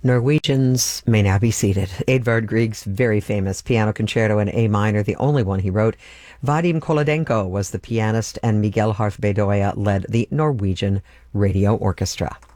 Norwegians may now be seated. Edvard Grieg's very famous piano concerto in A minor, the only one he wrote. Vadim Kolodenko was the pianist, and Miguel Harf Bedoya led the Norwegian Radio Orchestra.